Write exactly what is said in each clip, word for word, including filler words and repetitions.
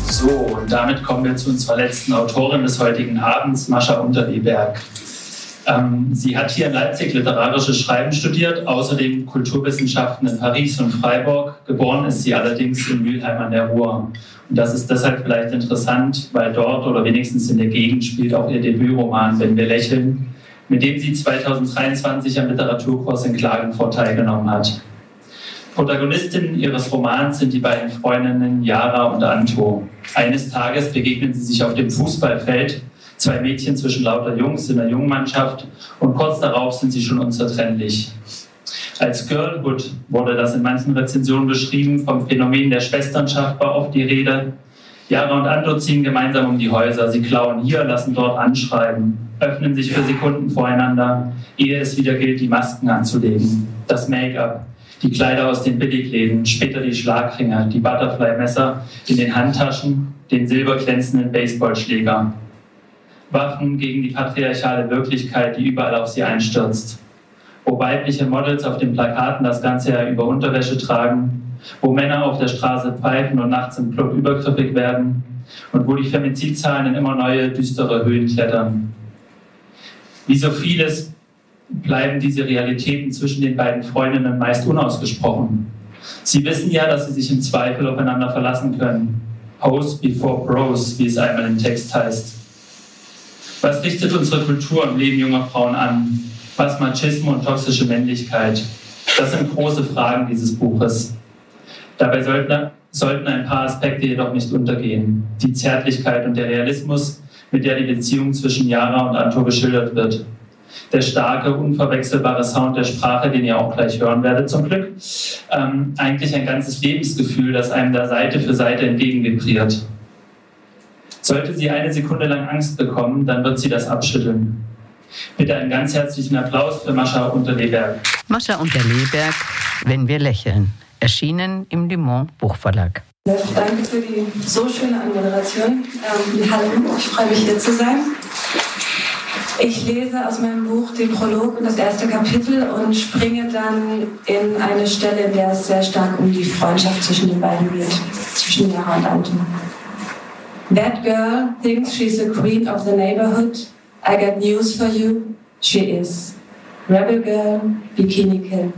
So, und damit kommen wir zu unserer letzten Autorin des heutigen Abends, Mascha Unterleberg. Ähm, sie hat hier in Leipzig literarisches Schreiben studiert, außerdem Kulturwissenschaften in Paris und Freiburg. Geboren ist sie allerdings in Mülheim an der Ruhr. Und das ist deshalb vielleicht interessant, weil dort oder wenigstens in der Gegend spielt auch ihr Debütroman Wenn wir lächeln, mit dem sie zweitausenddreiundzwanzig am Literaturkurs in Klagenfurt teilgenommen hat. Protagonistinnen ihres Romans sind die beiden Freundinnen Yara und Anto. Eines Tages begegnen sie sich auf dem Fußballfeld, zwei Mädchen zwischen lauter Jungs in der Jungmannschaft, und kurz darauf sind sie schon unzertrennlich. Als Girlhood wurde das in manchen Rezensionen beschrieben, vom Phänomen der Schwesternschaft war oft die Rede. Yara und Anto ziehen gemeinsam um die Häuser, sie klauen hier, lassen dort anschreiben, öffnen sich für Sekunden voreinander, ehe es wieder gilt, die Masken anzulegen, das Make-up, die Kleider aus den Billigläden, später die Schlagringe, die Butterfly-Messer in den Handtaschen, den silberglänzenden Baseballschläger. Waffen gegen die patriarchale Wirklichkeit, die überall auf sie einstürzt. Wo weibliche Models auf den Plakaten das ganze Jahr über Unterwäsche tragen, wo Männer auf der Straße pfeifen und nachts im Club übergriffig werden und wo die Femizidzahlen in immer neue, düstere Höhen klettern. Wie so vieles bleiben diese Realitäten zwischen den beiden Freundinnen meist unausgesprochen. Sie wissen ja, dass sie sich im Zweifel aufeinander verlassen können. Hoes before bros, wie es einmal im Text heißt. Was richtet unsere Kultur im Leben junger Frauen an? Was Machismo und toxische Männlichkeit? Das sind große Fragen dieses Buches. Dabei sollten, sollten ein paar Aspekte jedoch nicht untergehen. Die Zärtlichkeit und der Realismus, mit der die Beziehung zwischen Yara und Anto geschildert wird. Der starke, unverwechselbare Sound der Sprache, den ihr auch gleich hören werdet, zum Glück. Ähm, eigentlich ein ganzes Lebensgefühl, das einem da Seite für Seite entgegenvibriert. Sollte sie eine Sekunde lang Angst bekommen, dann wird sie das abschütteln. Bitte einen ganz herzlichen Applaus für Mascha Unterleberg. Mascha Unterleberg, Wenn wir lächeln. Erschienen im Dumont Buchverlag. Danke für die so schöne Anmoderation. Ähm, hallo, ich freue mich, hier zu sein. Ich lese aus meinem Buch den Prolog und das erste Kapitel und springe dann in eine Stelle, in der es sehr stark um die Freundschaft zwischen den beiden geht, zwischen Yara und Anto. That girl thinks she's the queen of the neighborhood. I got news for you. She is. Rebel Girl, Bikini Kill.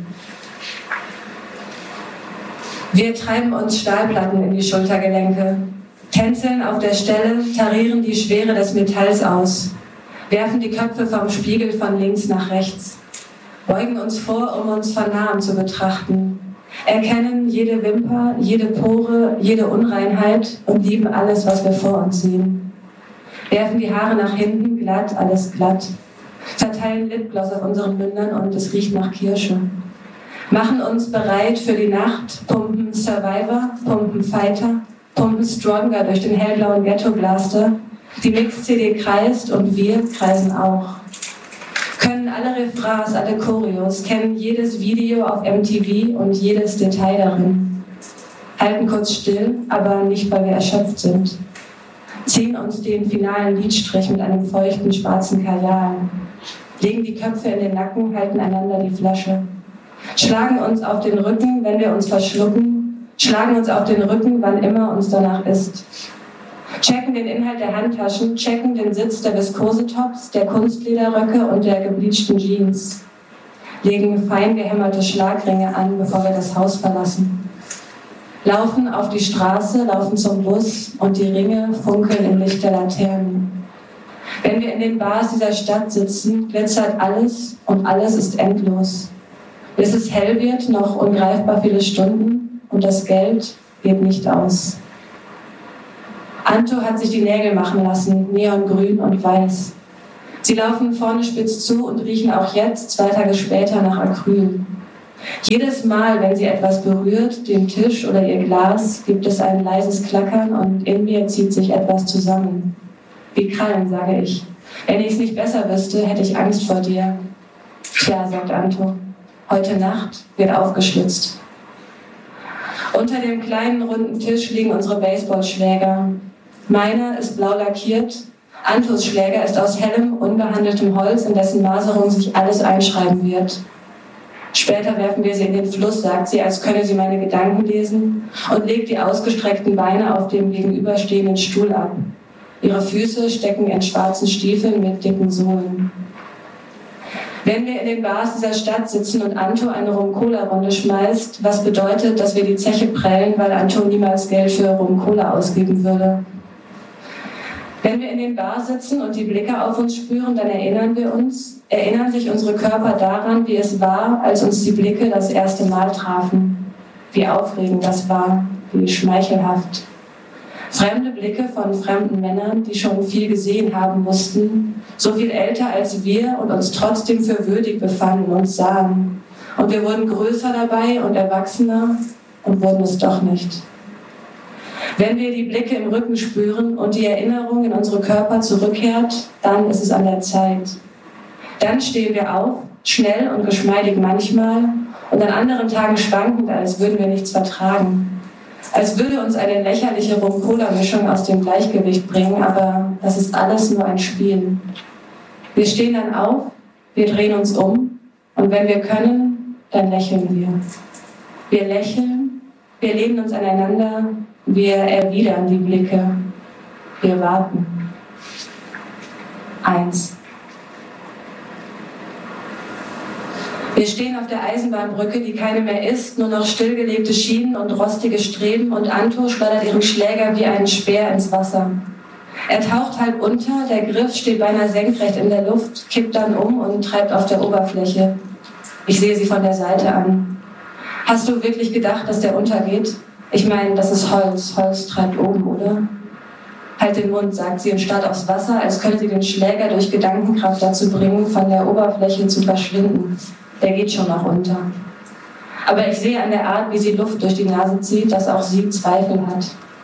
Wir treiben uns Stahlplatten in die Schultergelenke, tänzeln auf der Stelle, tarieren die Schwere des Metalls aus, werfen die Köpfe vom Spiegel von links nach rechts, beugen uns vor, um uns von nahem zu betrachten, erkennen jede Wimper, jede Pore, jede Unreinheit und lieben alles, was wir vor uns sehen. Werfen die Haare nach hinten, glatt, alles glatt. Verteilen Lipgloss auf unseren Mündern und es riecht nach Kirsche. Machen uns bereit für die Nacht, pumpen Survivor, pumpen Fighter, pumpen Stronger durch den hellblauen Ghetto-Blaster. Die Mix-C D kreist und wir kreisen auch. Können alle Refrains, alle Choreos, kennen jedes Video auf M T V und jedes Detail darin. Halten kurz still, aber nicht, weil wir erschöpft sind. Ziehen uns den finalen Lidstrich mit einem feuchten schwarzen Kajal. Legen die Köpfe in den Nacken, halten einander die Flasche. Schlagen uns auf den Rücken, wenn wir uns verschlucken. Schlagen uns auf den Rücken, wann immer uns danach ist. Checken den Inhalt der Handtaschen, checken den Sitz der Viskosetops, der Kunstlederröcke und der gebleachten Jeans. Legen fein gehämmerte Schlagringe an, bevor wir das Haus verlassen. Laufen auf die Straße, laufen zum Bus und die Ringe funkeln im Licht der Laternen. Wenn wir in den Bars dieser Stadt sitzen, glitzert alles und alles ist endlos. Bis es hell wird, noch ungreifbar viele Stunden und das Geld geht nicht aus. Anto hat sich die Nägel machen lassen, neongrün und weiß. Sie laufen vorne spitz zu und riechen auch jetzt, zwei Tage später, nach Acryl. Jedes Mal, wenn sie etwas berührt, den Tisch oder ihr Glas, gibt es ein leises Klackern und in mir zieht sich etwas zusammen. Wie Krallen, sage ich. Wenn ich es nicht besser wüsste, hätte ich Angst vor dir. Tja, sagt Anto. Heute Nacht wird aufgeschlitzt. Unter dem kleinen runden Tisch liegen unsere Baseballschläger. Meiner ist blau lackiert. Antos Schläger ist aus hellem, unbehandeltem Holz, in dessen Maserung sich alles einschreiben wird. Später werfen wir sie in den Fluss, sagt sie, als könne sie meine Gedanken lesen, und legt die ausgestreckten Beine auf dem gegenüberstehenden Stuhl ab. Ihre Füße stecken in schwarzen Stiefeln mit dicken Sohlen. Wenn wir in den Bars dieser Stadt sitzen und Anto eine Rum-Cola-Runde schmeißt, was bedeutet, dass wir die Zeche prellen, weil Anto niemals Geld für Rum-Cola ausgeben würde. Wenn wir in den Bars sitzen und die Blicke auf uns spüren, dann erinnern wir uns, erinnern sich unsere Körper daran, wie es war, als uns die Blicke das erste Mal trafen. Wie aufregend das war, wie schmeichelhaft. Fremde Blicke von fremden Männern, die schon viel gesehen haben mussten, so viel älter als wir und uns trotzdem für würdig befanden und sahen. Und wir wurden größer dabei und erwachsener und wurden es doch nicht. Wenn wir die Blicke im Rücken spüren und die Erinnerung in unsere Körper zurückkehrt, dann ist es an der Zeit. Dann stehen wir auf, schnell und geschmeidig manchmal und an anderen Tagen schwankend, als würden wir nichts vertragen. Als würde uns eine lächerliche Rum-Cola-Mischung aus dem Gleichgewicht bringen, aber das ist alles nur ein Spiel. Wir stehen dann auf, wir drehen uns um und wenn wir können, dann lächeln wir. Wir lächeln, wir lehnen uns aneinander, wir erwidern die Blicke, wir warten. Eins. Wir stehen auf der Eisenbahnbrücke, die keine mehr ist, nur noch stillgelegte Schienen und rostige Streben, und Anto schleudert ihren Schläger wie einen Speer ins Wasser. Er taucht halb unter, der Griff steht beinahe senkrecht in der Luft, kippt dann um und treibt auf der Oberfläche. Ich sehe sie von der Seite an. Hast du wirklich gedacht, dass der untergeht? Ich meine, das ist Holz. Holz treibt oben, oder? Halt den Mund, sagt sie und starrt aufs Wasser, als könne sie den Schläger durch Gedankenkraft dazu bringen, von der Oberfläche zu verschwinden. Der geht schon noch unter. Aber ich sehe an der Art, wie sie Luft durch die Nase zieht, dass auch sie Zweifel hat.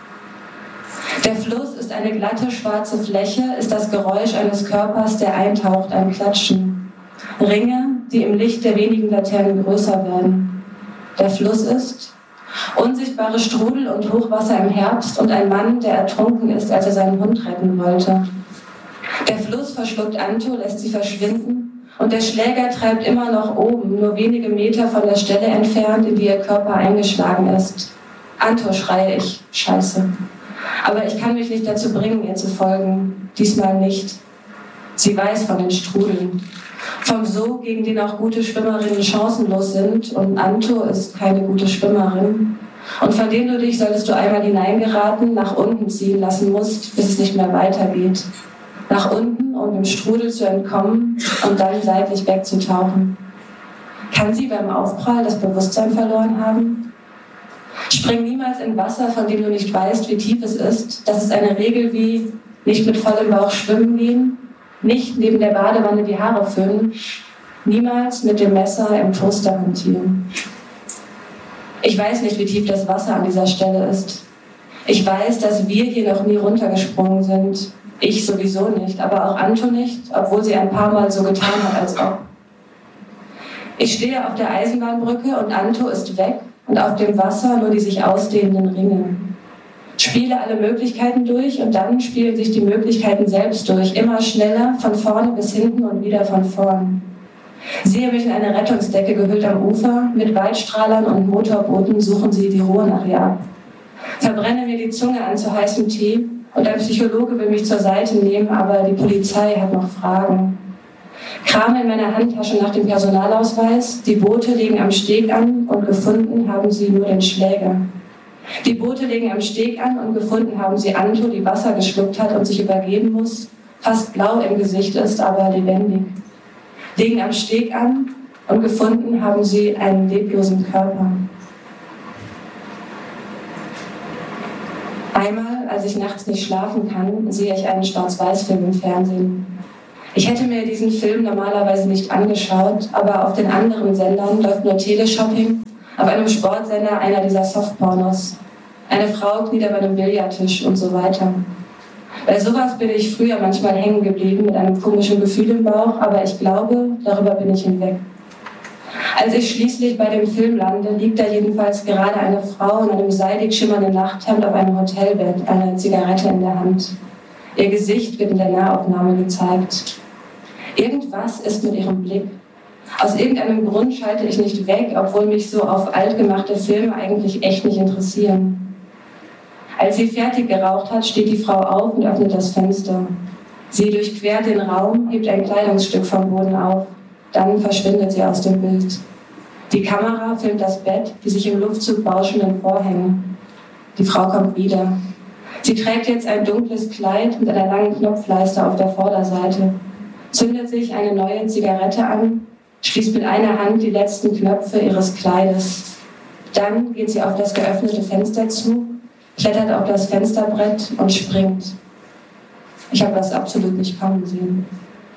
Der Fluss ist eine glatte, schwarze Fläche, ist das Geräusch eines Körpers, der eintaucht, ein Klatschen. Ringe, die im Licht der wenigen Laternen größer werden. Der Fluss ist unsichtbare Strudel und Hochwasser im Herbst und ein Mann, der ertrunken ist, als er seinen Hund retten wollte. Der Fluss verschluckt Anto, lässt sie verschwinden. Und der Schläger treibt immer noch oben, nur wenige Meter von der Stelle entfernt, in die ihr Körper eingeschlagen ist. Anto, schreie ich, Scheiße. Aber ich kann mich nicht dazu bringen, ihr zu folgen. Diesmal nicht. Sie weiß von den Strudeln. Vom Sog, gegen den auch gute Schwimmerinnen chancenlos sind. Und Anto ist keine gute Schwimmerin. Und von dem du dich, solltest du einmal hineingeraten, nach unten ziehen lassen musst, bis es nicht mehr weitergeht. Nach unten, um dem Strudel zu entkommen und dann seitlich wegzutauchen. Kann sie beim Aufprall das Bewusstsein verloren haben? Spring niemals in Wasser, von dem du nicht weißt, wie tief es ist. Das ist eine Regel wie nicht mit vollem Bauch schwimmen gehen, nicht neben der Badewanne die Haare föhnen, niemals mit dem Messer im Toaster hantieren. Ich weiß nicht, wie tief das Wasser an dieser Stelle ist. Ich weiß, dass wir hier noch nie runtergesprungen sind. Ich sowieso nicht, aber auch Anto nicht, obwohl sie ein paar Mal so getan hat, als ob. Ich stehe auf der Eisenbahnbrücke und Anto ist weg und auf dem Wasser nur die sich ausdehnenden Ringe. Spiele alle Möglichkeiten durch und dann spielen sich die Möglichkeiten selbst durch, immer schneller, von vorne bis hinten und wieder von vorn. Sehe mich in eine Rettungsdecke gehüllt am Ufer, mit Waldstrahlern und Motorbooten suchen sie die Ruhe nach ihr ab. Verbrenne mir die Zunge an zu heißem Tee. Und ein Psychologe will mich zur Seite nehmen, aber die Polizei hat noch Fragen. Krame in meiner Handtasche nach dem Personalausweis. Die Boote legen am Steg an und gefunden haben sie nur den Schläger. Die Boote legen am Steg an und gefunden haben sie Anto, die Wasser geschluckt hat und sich übergeben muss, fast blau im Gesicht ist, aber lebendig. Legen am Steg an und gefunden haben sie einen leblosen Körper. Einmal, als ich nachts nicht schlafen kann, sehe ich einen Schwarz-Weiß-Film im Fernsehen. Ich hätte mir diesen Film normalerweise nicht angeschaut, aber auf den anderen Sendern läuft nur Teleshopping, auf einem Sportsender einer dieser Softpornos. Eine Frau kniet auf einem Billardtisch und so weiter. Bei sowas bin ich früher manchmal hängen geblieben mit einem komischen Gefühl im Bauch, aber ich glaube, darüber bin ich hinweg. Als ich schließlich bei dem Film lande, liegt da jedenfalls gerade eine Frau in einem seidig schimmernden Nachthemd auf einem Hotelbett, eine Zigarette in der Hand. Ihr Gesicht wird in der Nahaufnahme gezeigt. Irgendwas ist mit ihrem Blick. Aus irgendeinem Grund schalte ich nicht weg, obwohl mich so auf altgemachte Filme eigentlich echt nicht interessieren. Als sie fertig geraucht hat, steht die Frau auf und öffnet das Fenster. Sie durchquert den Raum, hebt ein Kleidungsstück vom Boden auf. Dann verschwindet sie aus dem Bild. Die Kamera filmt das Bett, die sich im Luftzug bauschenden Vorhänge. Die Frau kommt wieder. Sie trägt jetzt ein dunkles Kleid mit einer langen Knopfleiste auf der Vorderseite, zündet sich eine neue Zigarette an, schließt mit einer Hand die letzten Knöpfe ihres Kleides. Dann geht sie auf das geöffnete Fenster zu, klettert auf das Fensterbrett und springt. Ich habe das absolut nicht kommen sehen.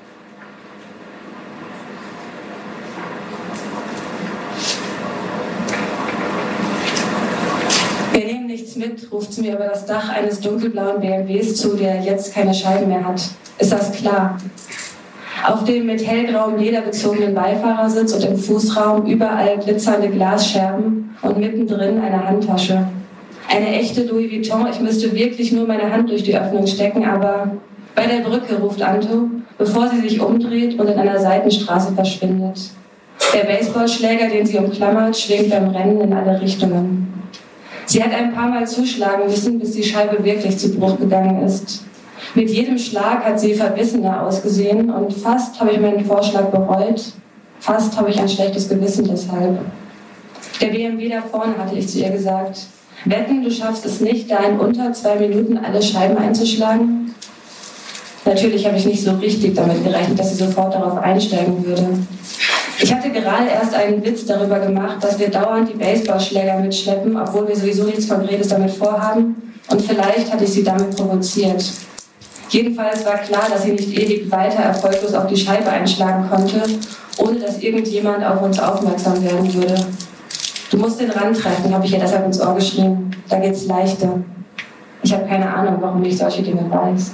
Wir nehmen nichts mit, ruft sie mir über das Dach eines dunkelblauen B M Ws zu, der jetzt keine Scheiben mehr hat. Ist das klar? Auf dem mit hellgrauem Leder bezogenen Beifahrersitz und im Fußraum überall glitzernde Glasscherben und mittendrin eine Handtasche. Eine echte Louis Vuitton, ich müsste wirklich nur meine Hand durch die Öffnung stecken, aber bei der Brücke, ruft Anto, bevor sie sich umdreht und in einer Seitenstraße verschwindet. Der Baseballschläger, den sie umklammert, schwingt beim Rennen in alle Richtungen. Sie hat ein paar Mal zuschlagen müssen, bis die Scheibe wirklich zu Bruch gegangen ist. Mit jedem Schlag hat sie verbissener ausgesehen und fast habe ich meinen Vorschlag bereut, fast habe ich ein schlechtes Gewissen deshalb. Der B M W da vorne, hatte ich zu ihr gesagt. Wetten, du schaffst es nicht, da in unter zwei Minuten alle Scheiben einzuschlagen? Natürlich habe ich nicht so richtig damit gerechnet, dass sie sofort darauf einsteigen würde. Ich hatte gerade erst einen Witz darüber gemacht, dass wir dauernd die Baseballschläger mitschleppen, obwohl wir sowieso nichts Konkretes damit vorhaben. Und vielleicht hatte ich sie damit provoziert. Jedenfalls war klar, dass sie nicht ewig weiter erfolglos auf die Scheibe einschlagen konnte, ohne dass irgendjemand auf uns aufmerksam werden würde. Du musst den Rand treffen, habe ich ihr deshalb ins Ohr geschrien. Da geht's leichter. Ich habe keine Ahnung, warum ich solche Dinge weiß.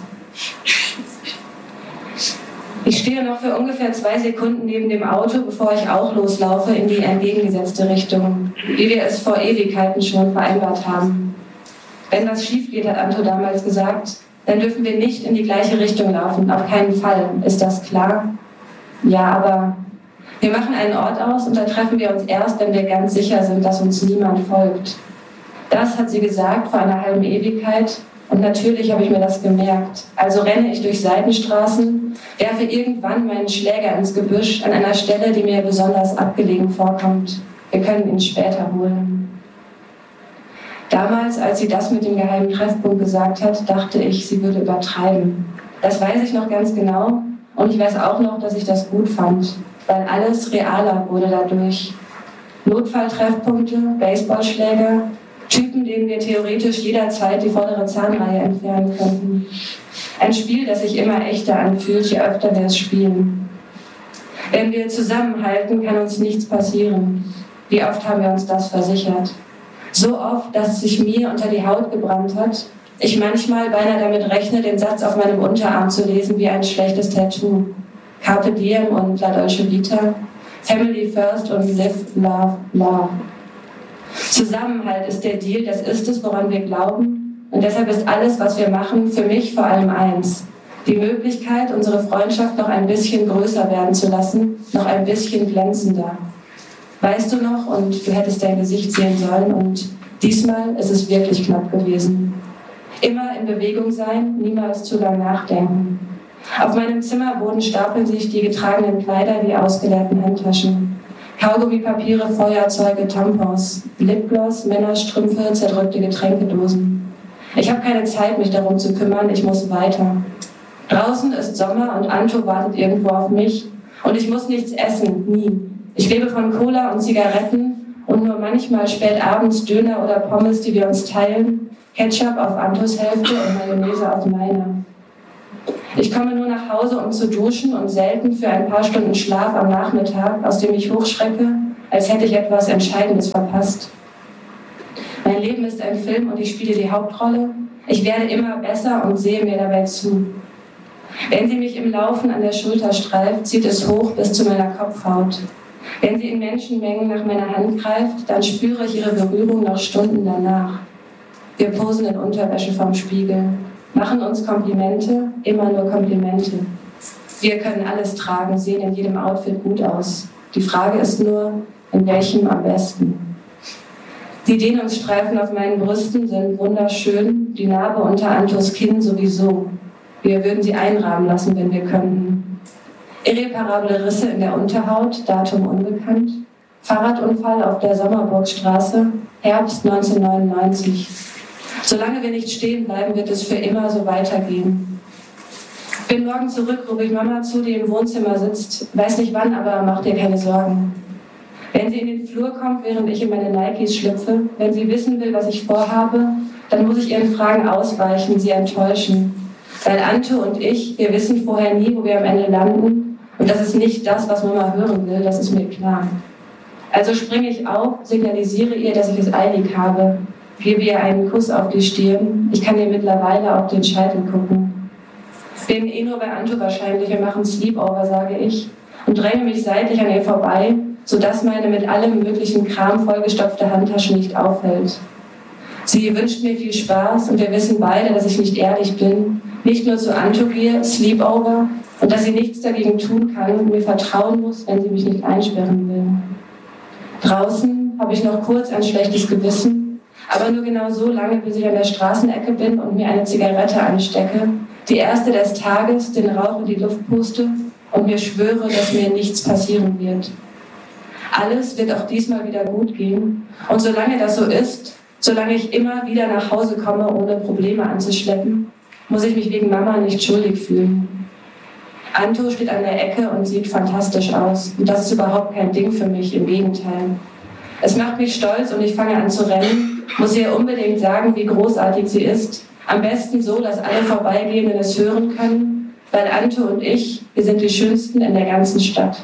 Ich stehe noch für ungefähr zwei Sekunden neben dem Auto, bevor ich auch loslaufe in die entgegengesetzte Richtung, wie wir es vor Ewigkeiten schon vereinbart haben. Wenn was schief geht, hat Anto damals gesagt, dann dürfen wir nicht in die gleiche Richtung laufen, auf keinen Fall. Ist das klar? Ja, aber wir machen einen Ort aus und da treffen wir uns erst, wenn wir ganz sicher sind, dass uns niemand folgt. Das hat sie gesagt vor einer halben Ewigkeit und natürlich habe ich mir das gemerkt. Also renne ich durch Seitenstraßen, werfe irgendwann meinen Schläger ins Gebüsch an einer Stelle, die mir besonders abgelegen vorkommt. Wir können ihn später holen. Damals, als sie das mit dem geheimen Treffpunkt gesagt hat, dachte ich, sie würde übertreiben. Das weiß ich noch ganz genau und ich weiß auch noch, dass ich das gut fand, weil alles realer wurde dadurch. Notfalltreffpunkte, Baseballschläger, Typen, denen wir theoretisch jederzeit die vordere Zahnreihe entfernen könnten. Ein Spiel, das sich immer echter anfühlt, je öfter wir es spielen. Wenn wir zusammenhalten, kann uns nichts passieren. Wie oft haben wir uns das versichert? So oft, dass es sich mir unter die Haut gebrannt hat, ich manchmal beinahe damit rechne, den Satz auf meinem Unterarm zu lesen wie ein schlechtes Tattoo. Carpe Diem und La Dolce Vita, Family First und Live, Love, Love. Zusammenhalt ist der Deal, das ist es, woran wir glauben. Und deshalb ist alles, was wir machen, für mich vor allem eins. Die Möglichkeit, unsere Freundschaft noch ein bisschen größer werden zu lassen, noch ein bisschen glänzender. Weißt du noch, und du hättest dein Gesicht sehen sollen, und diesmal ist es wirklich knapp gewesen. Immer in Bewegung sein, niemals zu lang nachdenken. Auf meinem Zimmerboden stapeln sich die getragenen Kleider wie ausgeleerten Handtaschen. Kaugummipapiere, Feuerzeuge, Tampons, Lipgloss, Männerstrümpfe, zerdrückte Getränkedosen. Ich habe keine Zeit, mich darum zu kümmern, ich muss weiter. Draußen ist Sommer und Anto wartet irgendwo auf mich und ich muss nichts essen, nie. Ich lebe von Cola und Zigaretten und nur manchmal spät abends Döner oder Pommes, die wir uns teilen, Ketchup auf Antos Hälfte und Mayonnaise auf meiner. Ich komme nur nach Hause, um zu duschen und selten für ein paar Stunden Schlaf am Nachmittag, aus dem ich hochschrecke, als hätte ich etwas Entscheidendes verpasst. Mein Leben ist ein Film und ich spiele die Hauptrolle. Ich werde immer besser und sehe mir dabei zu. Wenn sie mich im Laufen an der Schulter streift, zieht es hoch bis zu meiner Kopfhaut. Wenn sie in Menschenmengen nach meiner Hand greift, dann spüre ich ihre Berührung noch Stunden danach. Wir posen in Unterwäsche vorm Spiegel, machen uns Komplimente, immer nur Komplimente. Wir können alles tragen, sehen in jedem Outfit gut aus. Die Frage ist nur, in welchem am besten. Die Dehnungsstreifen auf meinen Brüsten sind wunderschön, die Narbe unter Antos Kinn sowieso. Wir würden sie einrahmen lassen, wenn wir könnten. Irreparable Risse in der Unterhaut, Datum unbekannt. Fahrradunfall auf der Sommerburgstraße, Herbst neunzehnhundertneunundneunzig. Solange wir nicht stehen bleiben, wird es für immer so weitergehen. Bin morgen zurück, rufe ich Mama zu, die im Wohnzimmer sitzt. Weiß nicht wann, aber mach dir keine Sorgen. Wenn sie in den Flur kommt, während ich in meine Nikes schlüpfe, wenn sie wissen will, was ich vorhabe, dann muss ich ihren Fragen ausweichen, sie enttäuschen. Weil Anto und ich, wir wissen vorher nie, wo wir am Ende landen. Und das ist nicht das, was Mama hören will, das ist mir klar. Also springe ich auf, signalisiere ihr, dass ich es eilig habe, gebe ihr einen Kuss auf die Stirn. Ich kann ihr mittlerweile auf den Scheitel gucken. Bin eh nur bei Anto wahrscheinlich, wir machen Sleepover, sage ich, und dränge mich seitlich an ihr vorbei, sodass meine mit allem möglichen Kram vollgestopfte Handtasche nicht auffällt. Sie wünscht mir viel Spaß und wir wissen beide, dass ich nicht ehrlich bin, nicht nur zu Anto gehe, Sleepover, und dass sie nichts dagegen tun kann und mir vertrauen muss, wenn sie mich nicht einsperren will. Draußen habe ich noch kurz ein schlechtes Gewissen, aber nur genau so lange, bis ich an der Straßenecke bin und mir eine Zigarette anstecke, die erste des Tages, den Rauch in die Luft puste und mir schwöre, dass mir nichts passieren wird. Alles wird auch diesmal wieder gut gehen und solange das so ist, solange ich immer wieder nach Hause komme, ohne Probleme anzuschleppen, muss ich mich wegen Mama nicht schuldig fühlen. Anto steht an der Ecke und sieht fantastisch aus. Und das ist überhaupt kein Ding für mich, im Gegenteil. Es macht mich stolz und ich fange an zu rennen, muss ihr unbedingt sagen, wie großartig sie ist. Am besten so, dass alle Vorbeigehenden es hören können, weil Anto und ich, wir sind die Schönsten in der ganzen Stadt.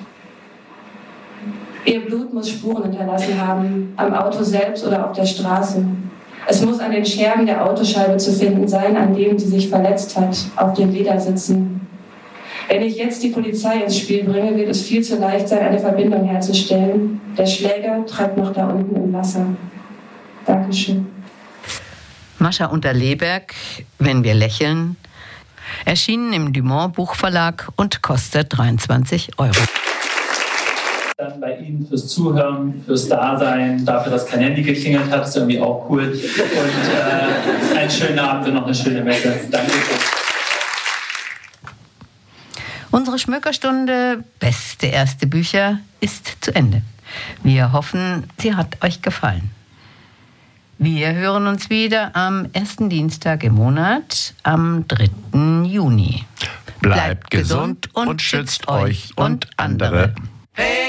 Ihr Blut muss Spuren hinterlassen haben, am Auto selbst oder auf der Straße. Es muss an den Scherben der Autoscheibe zu finden sein, an denen sie sich verletzt hat, auf den Ledersitzen. Wenn ich jetzt die Polizei ins Spiel bringe, wird es viel zu leicht sein, eine Verbindung herzustellen. Der Schläger treibt noch da unten im Wasser. Dankeschön. Mascha Unterleberg, Wenn wir lächeln, erschienen im Dumont Buchverlag und kostet dreiundzwanzig Euro. Dann bei Ihnen fürs Zuhören, fürs Dasein, dafür, dass kein Handy geklingelt hat, ist irgendwie auch cool. Und äh, einen schönen Abend und noch eine schöne Messe. Danke. Unsere Schmökerstunde Beste erste Bücher ist zu Ende. Wir hoffen, sie hat euch gefallen. Wir hören uns wieder am ersten Dienstag im Monat, am dritten Juni. Bleibt, Bleibt gesund und, und schützt euch und andere. Hey!